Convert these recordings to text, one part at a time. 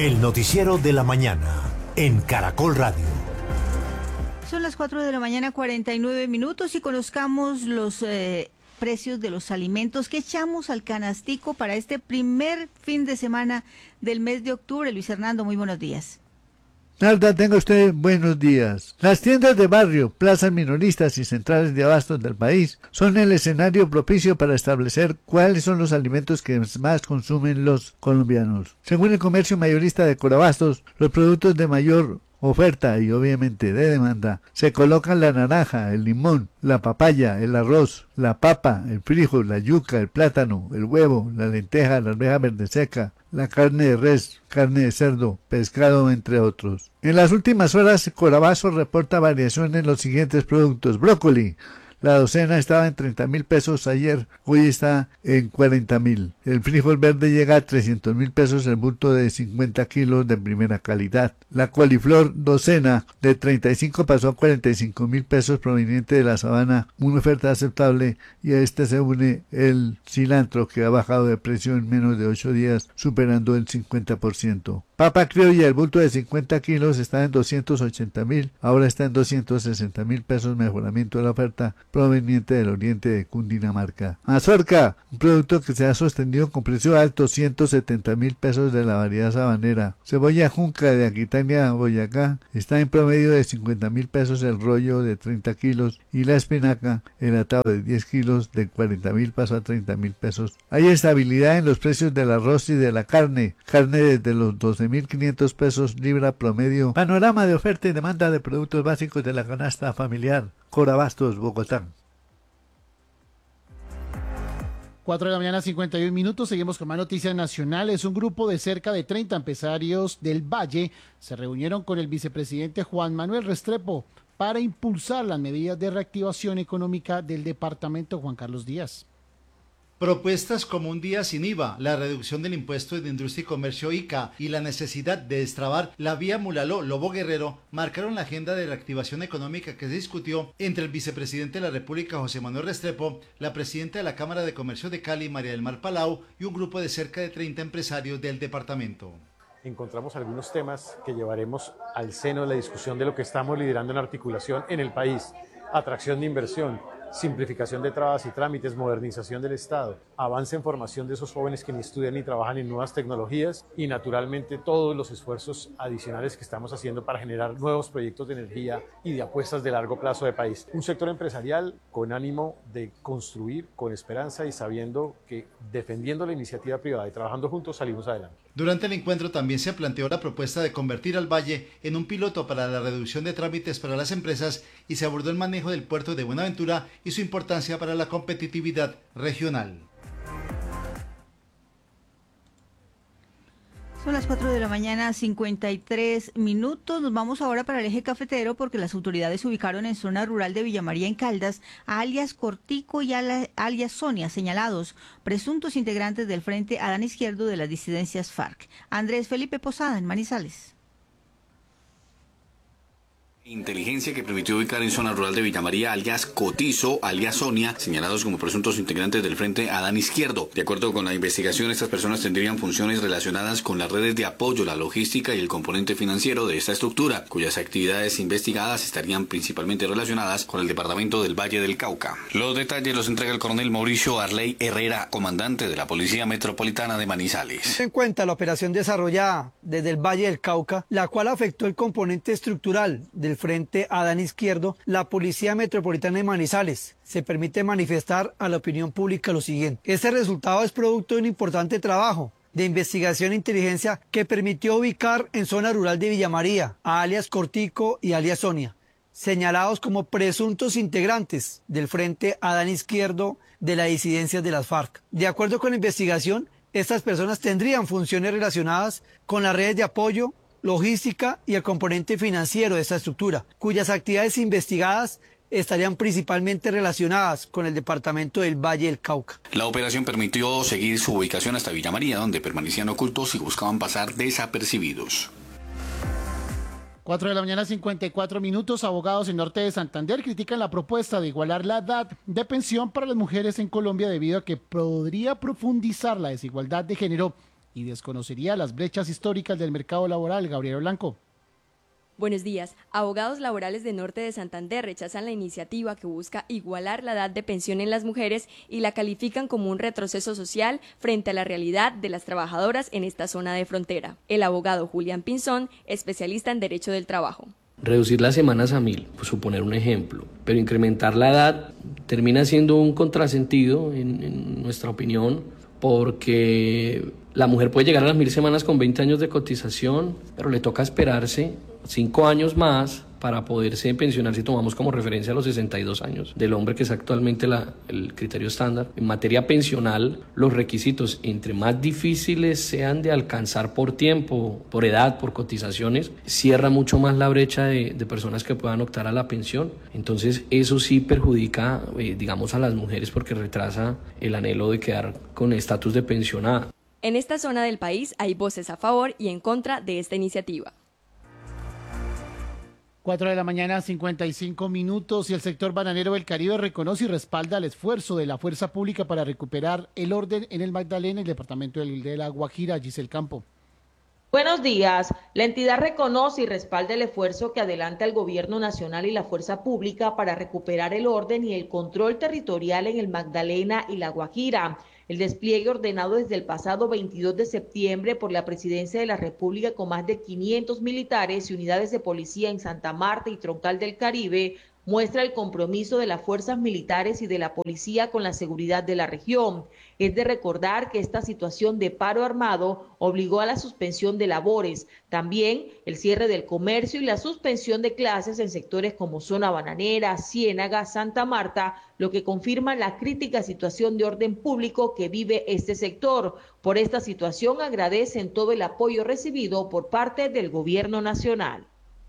El noticiero de la mañana en Caracol Radio. Son las 4 de la mañana, 49 minutos, y conozcamos los precios de los alimentos que echamos al canastico para este primer fin de semana del mes de octubre. Luis Hernando, muy buenos días. Narda, tenga usted buenos días. Las tiendas de barrio, plazas minoristas y centrales de abastos del país son el escenario propicio para establecer cuáles son los alimentos que más consumen los colombianos. Según el comercio mayorista de Corabastos, los productos de mayor oferta y obviamente de demanda se colocan la naranja, el limón, la papaya, el arroz, la papa, el frijol, la yuca, el plátano, el huevo, la lenteja, la arveja verde seca, la carne de res, carne de cerdo, pescado, entre otros. En las últimas horas, Corabastos reporta variación en los siguientes productos: brócoli. La docena estaba en 30.000 pesos ayer, hoy está en 40.000. El frijol verde llega a 300.000 pesos, el bulto de 50 kilos de primera calidad. La coliflor docena de 35 pasó a 45.000 pesos, proveniente de la sabana, una oferta aceptable, y a este se une el cilantro, que ha bajado de precio en menos de 8 días, superando el 50%. Papa criolla, el bulto de 50 kilos está en 280.000, ahora está en 260.000 pesos, mejoramiento de la oferta proveniente del oriente de Cundinamarca. Mazorca, un producto que se ha sostenido con precio alto, 170.000 pesos de la variedad sabanera. Cebolla junca de Aquitania, Boyacá, está en promedio de 50.000 pesos el rollo de 30 kilos, y la espinaca, el atado de 10 kilos, de 40.000 pasó a 30.000 pesos. Hay estabilidad en los precios del arroz y de la carne desde los 12.500 pesos libra promedio. Panorama de oferta y demanda de productos básicos de la canasta familiar. Corabastos, Bogotá. 4 de la mañana, 51 minutos. Seguimos con más noticias nacionales. Un grupo de cerca de 30 empresarios del Valle se reunieron con el vicepresidente Juan Manuel Restrepo para impulsar las medidas de reactivación económica del departamento. Juan Carlos Díaz. Propuestas como un día sin IVA, la reducción del impuesto de industria y comercio ICA y la necesidad de destrabar la vía Mulaló-Lobo Guerrero marcaron la agenda de reactivación económica que se discutió entre el vicepresidente de la República, José Manuel Restrepo, la presidenta de la Cámara de Comercio de Cali, María del Mar Palau, y un grupo de cerca de 30 empresarios del departamento. Encontramos algunos temas que llevaremos al seno de la discusión de lo que estamos liderando en articulación en el país: atracción de inversión, simplificación de trabas y trámites, modernización del Estado, avance en formación de esos jóvenes que ni estudian ni trabajan en nuevas tecnologías, y naturalmente todos los esfuerzos adicionales que estamos haciendo para generar nuevos proyectos de energía y de apuestas de largo plazo de país. Un sector empresarial con ánimo de construir, con esperanza y sabiendo que defendiendo la iniciativa privada y trabajando juntos salimos adelante. Durante el encuentro también se planteó la propuesta de convertir al Valle en un piloto para la reducción de trámites para las empresas, y se abordó el manejo del puerto de Buenaventura y su importancia para la competitividad regional. Son las 4 de la mañana, 53 minutos. Nos vamos ahora para el eje cafetero, porque las autoridades ubicaron en zona rural de Villa María, en Caldas, a alias Cortico y alias Sonia, señalados presuntos integrantes del Frente Adán Izquierdo de las disidencias FARC. Andrés Felipe Posada, en Manizales. Inteligencia que permitió ubicar en zona rural de Villa María alias Cotizo, alias Sonia, señalados como presuntos integrantes del Frente Adán Izquierdo. De acuerdo con la investigación, estas personas tendrían funciones relacionadas con las redes de apoyo, la logística y el componente financiero de esta estructura, cuyas actividades investigadas estarían principalmente relacionadas con el departamento del Valle del Cauca. Los detalles los entrega el coronel Mauricio Arley Herrera, comandante de la Policía Metropolitana de Manizales. En cuenta la operación desarrollada desde el Valle del Cauca, la cual afectó el componente estructural del Frente Adán Izquierdo, la Policía Metropolitana de Manizales se permite manifestar a la opinión pública lo siguiente. Este resultado es producto de un importante trabajo de investigación e inteligencia que permitió ubicar en zona rural de Villa María a alias Cortico y alias Sonia, señalados como presuntos integrantes del Frente Adán Izquierdo de las disidencias de las FARC. De acuerdo con la investigación, estas personas tendrían funciones relacionadas con las redes de apoyo, logística y el componente financiero de esta estructura, cuyas actividades investigadas estarían principalmente relacionadas con el departamento del Valle del Cauca. La operación permitió seguir su ubicación hasta Villa María, donde permanecían ocultos y buscaban pasar desapercibidos. 4 de la mañana, 54 minutos. Abogados en Norte de Santander critican la propuesta de igualar la edad de pensión para las mujeres en Colombia, debido a que podría profundizar la desigualdad de género y desconocería las brechas históricas del mercado laboral. Gabriel Blanco. Buenos días. Abogados laborales de Norte de Santander rechazan la iniciativa que busca igualar la edad de pensión en las mujeres y la califican como un retroceso social frente a la realidad de las trabajadoras en esta zona de frontera. El abogado Julián Pinzón, especialista en Derecho del Trabajo. Reducir las semanas a 1000, por suponer un ejemplo, pero incrementar la edad termina siendo un contrasentido en nuestra opinión, porque la mujer puede llegar a las 1000 semanas con 20 años de cotización, pero le toca esperarse 5 años más para poderse pensionar si tomamos como referencia los 62 años del hombre, que es actualmente el criterio estándar. En materia pensional, los requisitos, entre más difíciles sean de alcanzar por tiempo, por edad, por cotizaciones, cierra mucho más la brecha de personas que puedan optar a la pensión. Entonces eso sí perjudica, digamos, a las mujeres, porque retrasa el anhelo de quedar con estatus de pensionada. En esta zona del país hay voces a favor y en contra de esta iniciativa. 4 de la mañana, 55 minutos, y el sector bananero del Caribe reconoce y respalda el esfuerzo de la fuerza pública para recuperar el orden en el Magdalena, el departamento de La Guajira. Giselle Campo. Buenos días. La entidad reconoce y respalda el esfuerzo que adelanta el gobierno nacional y la fuerza pública para recuperar el orden y el control territorial en el Magdalena y La Guajira. El despliegue ordenado desde el pasado 22 de septiembre por la Presidencia de la República con más de 500 militares y unidades de policía en Santa Marta y Troncal del Caribe muestra el compromiso de las fuerzas militares y de la policía con la seguridad de la región. Es de recordar que esta situación de paro armado obligó a la suspensión de labores, también el cierre del comercio y la suspensión de clases en sectores como Zona Bananera, Ciénaga, Santa Marta, lo que confirma la crítica situación de orden público que vive este sector. Por esta situación agradecen todo el apoyo recibido por parte del gobierno nacional.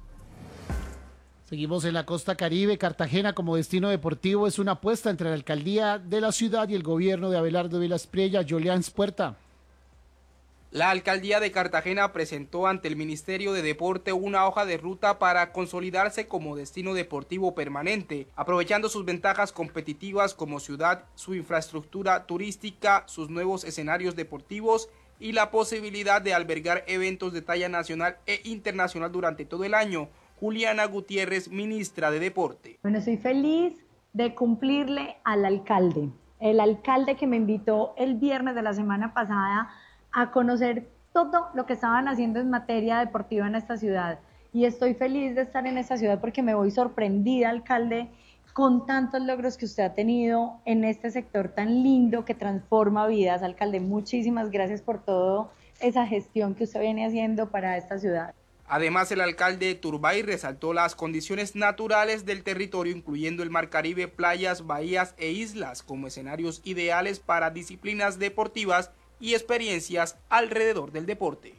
Seguimos en la costa Caribe. Cartagena como destino deportivo es una apuesta entre la alcaldía de la ciudad y el gobierno de Abelardo Vilas Priella. Julián Puerta. La alcaldía de Cartagena presentó ante el Ministerio de Deporte una hoja de ruta para consolidarse como destino deportivo permanente, aprovechando sus ventajas competitivas como ciudad, su infraestructura turística, sus nuevos escenarios deportivos y la posibilidad de albergar eventos de talla nacional e internacional durante todo el año. Juliana Gutiérrez, ministra de Deporte. Bueno, soy feliz de cumplirle al alcalde, el alcalde que me invitó el viernes de la semana pasada a conocer todo lo que estaban haciendo en materia deportiva en esta ciudad. Y estoy feliz de estar en esta ciudad porque me voy sorprendida, alcalde, con tantos logros que usted ha tenido en este sector tan lindo que transforma vidas. Alcalde, muchísimas gracias por toda esa gestión que usted viene haciendo para esta ciudad. Además, el alcalde Turbay resaltó las condiciones naturales del territorio, incluyendo el Mar Caribe, playas, bahías e islas, como escenarios ideales para disciplinas deportivas y experiencias alrededor del deporte.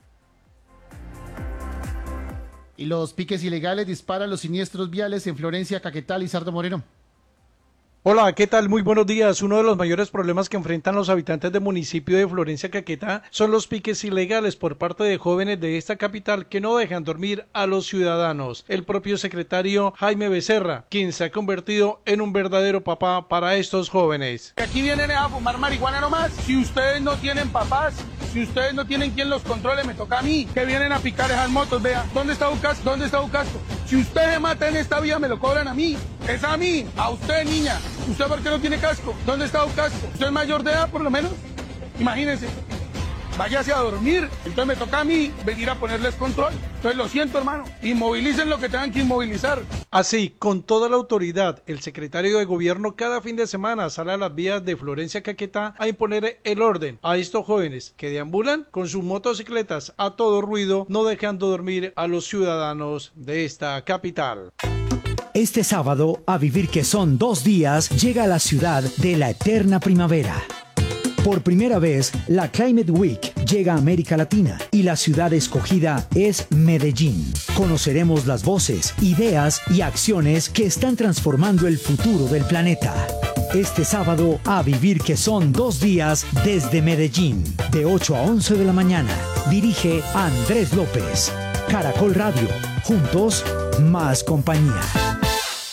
Y los piques ilegales disparan los siniestros viales en Florencia, Caquetá. Lizardo Moreno. Hola, ¿qué tal? Muy buenos días. Uno de los mayores problemas que enfrentan los habitantes del municipio de Florencia, Caquetá, son los piques ilegales por parte de jóvenes de esta capital que no dejan dormir a los ciudadanos. El propio secretario Jaime Becerra, quien se ha convertido en un verdadero papá para estos jóvenes. Aquí vienen a fumar marihuana nomás. Si ustedes no tienen papás, si ustedes no tienen quien los controle, me toca a mí, que vienen a picar esas motos. Vea, ¿dónde está Bucasco? ¿Dónde está Bucasco? Si usted se mata en esta vía, me lo cobran a mí. Es a mí, a usted, niña. ¿Usted por qué no tiene casco? ¿Dónde está Bucasco? ¿Usted es mayor de edad, por lo menos? Imagínense. Váyase a dormir. Entonces me toca a mí venir a ponerles control. Entonces lo siento, hermano. Inmovilicen lo que tengan que inmovilizar. Así, con toda la autoridad, el secretario de gobierno cada fin de semana sale a las vías de Florencia, Caquetá a imponer el orden a estos jóvenes que deambulan con sus motocicletas a todo ruido, no dejando dormir a los ciudadanos de esta capital. Este sábado, A Vivir que son 2 días, llega a la ciudad de la eterna primavera. Por primera vez, la Climate Week llega a América Latina y la ciudad escogida es Medellín. Conoceremos las voces, ideas y acciones que están transformando el futuro del planeta. Este sábado, A Vivir que son 2 días desde Medellín, de 8 a 11 de la mañana. Dirige Andrés López. Caracol Radio. Juntos, más compañía.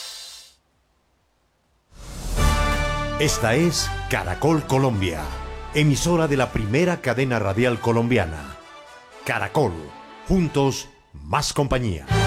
Esta es Caracol Colombia. emisora de la primera cadena radial colombiana. Caracol, juntos, más compañía.